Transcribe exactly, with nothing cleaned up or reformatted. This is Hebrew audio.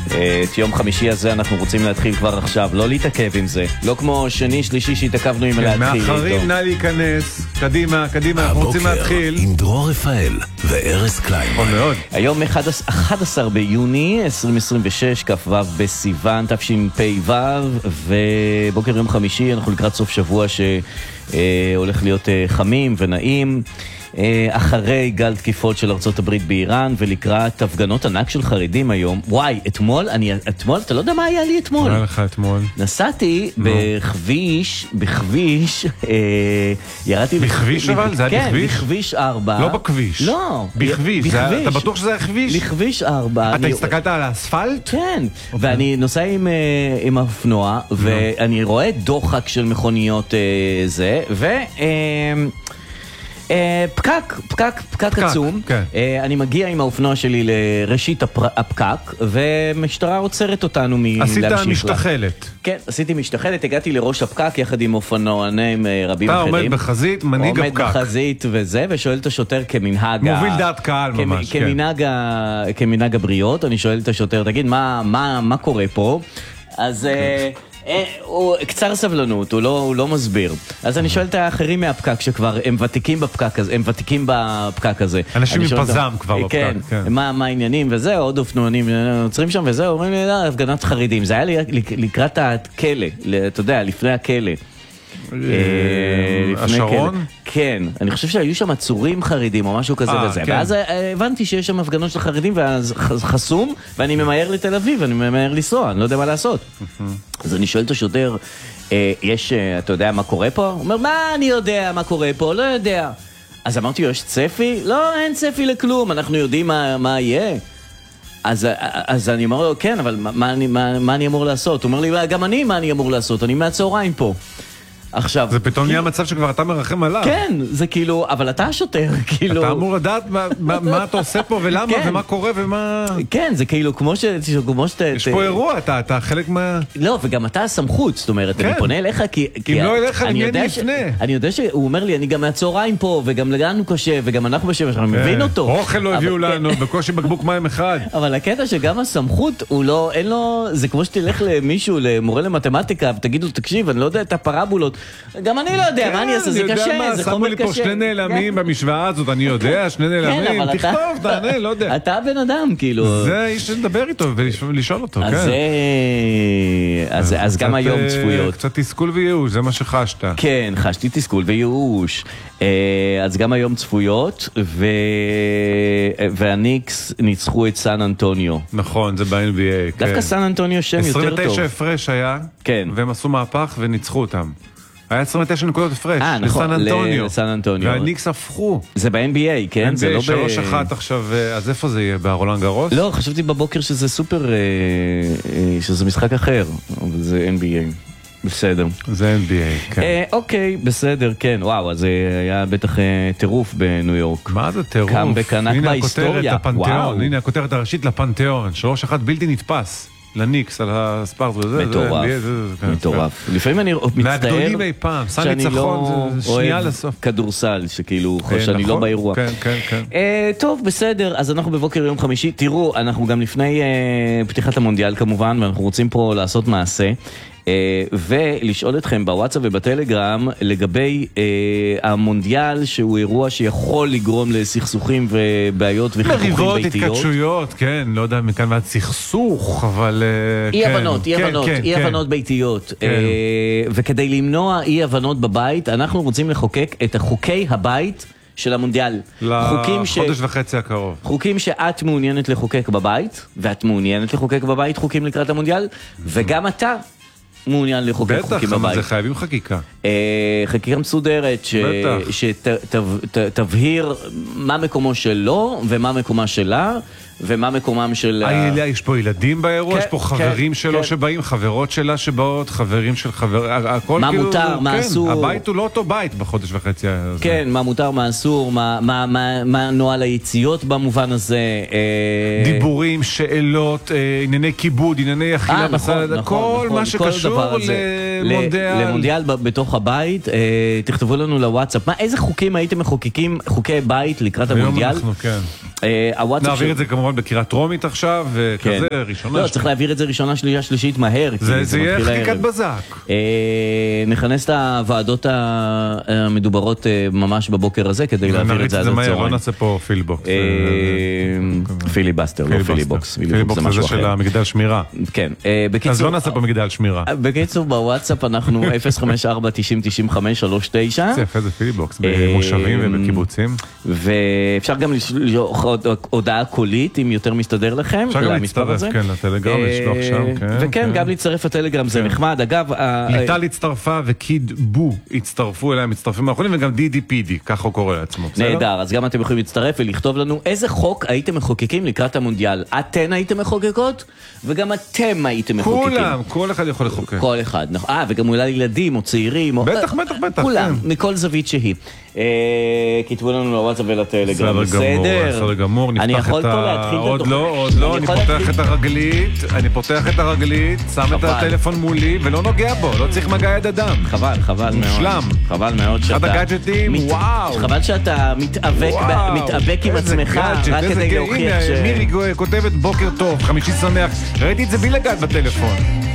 את יום חמישי הזה אנחנו רוצים להתחיל כבר עכשיו, לא להתעכב עם זה, לא כמו שני, שלישי שהתעכבנו עם להתחיל איתו. מאחרים נא להיכנס, קדימה, קדימה, אנחנו רוצים להתחיל. עם דרור רפאל וארז קליינמן. היום אחד עשר ביוני עשרים עשרים ושש, כ"ו בסיוון תשפ"ו, ובוקר יום חמישי, אנחנו לקראת סוף שבוע שהולך להיות חמים ונעים. אחרי גל תקיפות של ארצות הברית באיראן ולקראת הפגנות ענק של חרדים היום. וואי, אתמול, אני, אתמול, אתה לא יודע מה היה לי אתמול. מה היה לך אתמול? נסעתי בכביש, בכביש, אה, ירדתי... בכביש אבל? זה היה בכביש? כן, בכביש ארבע. לא בכביש. לא. בכביש. בכביש. אתה בטוח שזה היה כביש? בכביש ארבע. אתה הסתכלת על האספלט? כן. ואני נוסע עם, עם האופנוע, ואני רואה דוחק של מכוניות זה, ו... פקק, פקק, פקק עצום. אני מגיע עם האופנוע שלי לראשית הפקק, ומשטרה עוצרת אותנו מלהמשיך לה. עשית משתחלת. כן, עשיתי משתחלת, הגעתי לראש הפקק יחד עם אופנוענים רבים אחרים. אתה עומד בחזית, מנהיג הפקק. עומד בחזית וזה, ושואל את השוטר כמנהג... מוביל דעת קהל ממש, כן. כמנהג הבריות, אני שואל את השוטר, תגיד, מה קורה פה? אז... הוא קצר סבלנות, הוא לא, הוא לא מסביר. אז אני שואל את האחרים מהפקק שכבר הם ותיקים בפקק הזה, הם ותיקים בפקק הזה. אנשים עם פזם כבר בפקק. כן, מה, מה העניינים וזה, עוד אופנוענים נוצרים שם וזה, אומרים לי, לא, הפגנת חרדים. זה היה לקראת הכלא, אתה יודע, לפני הכלא. השרון? כן, אני חושב שהיו שם עצורים חרדים או משהו כזה וזה, ואז הבנתי שיש שם הפגנות של חרדים ואז חסום, ואני ממהר לתל אביב, אני ממהר לנסוע, אני לא יודע מה לעשות. אז אני שואל את השוטר, יש, אתה יודע מה קורה פה? הוא אומר, מה אני יודע מה קורה פה? לא יודע. אז אמרתי, יש צפי? לא, אין צפי לכלום, אנחנו יודעים מה יהיה. אז, אז אני אומר לו, כן, אבל מה אני, מה, מה אני אמור לעשות? הוא אומר לי, גם אני, מה אני אמור לעשות? אני מהצהריים פה. עכשיו... זה פתאום נהיה מצב שכבר אתה מרחם עליו. כן, זה כאילו, אבל אתה השוטר, כאילו... אתה אמור לדעת מה, מה, מה אתה עושה פה ולמה כן. ומה קורה ומה... כן, זה כאילו כמו ש... כמו שת... יש פה אירוע, אתה, אתה חלק מה... לא, וגם אתה הסמכות, זאת אומרת, כן. אני פונה אליך כי... אם כי לא אליך, אני לפני. ש... אני יודע שהוא אומר לי, אני גם מהצהריים פה, וגם לנו קשה, וגם אנחנו בשבש, אני מבין אותו. אוכל לא הביאו לנו, בקושי בקבוק מים אחד. אבל הקטע שגם הסמכות, הוא לא, אין לו... זה כמו שתלך למישהו, למורה למתמטיקה, ותגידו, תקשיב, אני לא יודע את הפרבולות. גם אני לא יודע, מה אני אעשה, זה קשה, זה חומר קשה. שמו לי פה שני נעלמים במשוואה הזאת, אני יודע, שני נעלמים, תכתוב, תענה, לא יודע. אתה בן אדם, כאילו. זה איש שנדבר איתו ולשאול אותו, כן. אז גם היום צפויות. קצת תסכול וייאוש, זה מה שחשת. כן, חשתי תסכול וייאוש. אז גם היום צפויות, והניקס ניצחו את סן אנטוניו. נכון, זה ב-אן בי איי, כן. דווקא סן אנטוניו שם יותר טוב. עשרים ותשע הפרש היה, והם עשו מהפך וניצחו אותם. היה עשרים ותשע נקודות הפרש, לסן אנטוניו. לסן אנטוניו. והניקס הפכו. זה ב-אן בי איי, כן? זה לא ב... שלוש אחת עכשיו, אז איפה זה יהיה? ברולאן גארוס? לא, חשבתי בבוקר שזה סופר, שזה משחק אחר, אבל זה אן בי איי. בסדר. זה אן בי איי, כן. אוקיי, בסדר, כן. וואו, אז זה היה בטח טירוף בניו יורק. מה זה טירוף? קם וקנק בהיסטוריה. הנה הכותרת הראשית לפנתיאון. שלוש אחת בלתי נתפס. לניקס, על הספארט וזה. מטורף, מטורף. לפעמים אני מצטער מהגדולים אי פעם, סן ניצחון, זה שנייה לסוף. כדורסל, שכאילו, שאני לא באירוע. כן, כן, כן. טוב, בסדר, אז אנחנו בבוקר יום חמישי. תראו, אנחנו גם לפני פתיחת המונדיאל כמובן, ואנחנו רוצים פה לעשות מעשה. ולשאול אתכם בוואטסאפ ובטלגרם לגבי המונדיאל, שהוא אירוע שיכול לגרום לסכסוכים ובעיות וחיכוכים ביתיות. מריבות, התקדשויות, כן, לא יודע מכאן ועד סכסוך, אבל... אי הבנות, אי הבנות, אי הבנות ביתיות. וכדי למנוע אי הבנות בבית, אנחנו רוצים לחוקק את חוקי הבית של המונדיאל. לחודש וחצי הקרוב. חוקים שאת מעוניינת לחוקק בבית, ואת מעוניינת לחוקק בבית חוקים לקראת המונדיאל, וגם אתה מעוניין לחוקק חוקים בבית. בטח, זה חייבים חקיקה. חקיקה מסודרת שתבהיר מה מקומו שלו ומה מקומה שלה ומה מקומם של... יש פה ילדים באירוע, יש פה חברים שלו שבאים, חברות שלה שבאות, חברים של חבר... מה מותר, מה אסור. הבית הוא לא אותו בית בחודש וחצי הזה. כן, מה מותר, מה אסור, מה נועל היציאות במובן הזה. דיבורים, שאלות, ענייני כיבוד, ענייני אכילה בסלט, כל מה שקשור למונדיאל. למונדיאל בתוך הבית, תכתבו לנו לוואטסאפ. איזה חוקים הייתם מחוקקים, חוקי בית לקראת המונדיאל? נעביר את זה כמובן בקריאה טרומית עכשיו, וכזה, ראשונה. לא, צריך להעביר את זה ראשונה, שלישה, שלישית מהר. זה יהיה חקיקת בזק. נכנס את הוועדות המדוברות ממש בבוקר הזה, כדי להעביר את זה עד הצהריים. לא נעשה פה פילבוקס. פיליבסטר, לא פיליבוקס. פיליבוקס זה של המגדל שמירה. כן. אז לא נעשה פה מגדל שמירה. בקיצור, בוואטסאפ אנחנו אפס חמש ארבע תשעים תשעים חמש שלוש תשע. זה יפה, זה פיליבוקס, במושבים ובקיבוצים. ואפשר גם לשלוח הודעה קולית, אם יותר מסתדר לכם. אפשר גם להצטרף, כן, לטלגרם, לשלוח שם, כן. וכן, גם להצטרף לטלגרם, זה נחמד. אגב, ליטל הצטרפה וקיד בו הצטרפו אליה, מצטרפים האחרונים, וגם דידי פידי, ככה הוא קורא לעצמו. נהדר, אז גם אתם יכולים להצטרף ולכתוב לנו איזה חוק הייתם מחוקקים לקראת המונדיאל. אתן הייתם מחוקקות, וגם אתם הייתם מחוקקים. כולם, כל אחד יכול לחוקק. כל אחד, אה, וגם אולי ילדים או צעירים. בטח, בטח, בטח. כולם, מכל זווית שהיא. כתבו לנו לוואטסאפ ולטלגרם. בסדר? בסדר גמור, נפתח את ה... עוד לא, עוד לא, אני פותח את הרגלית, אני פותח את הרגלית, שם את הטלפון מולי, ולא נוגע בו, לא צריך מגע יד אדם. חבל, חבל מאוד. מושלם. חבל מאוד שאתה... אחד הגאדג'טים, וואו. חבל שאתה מתאבק עם עצמך, רק כדי להוכיח ש... מירי כותבת בוקר טוב, חמישי שמח, ראיתי את זה בלי לגעת בטלפון.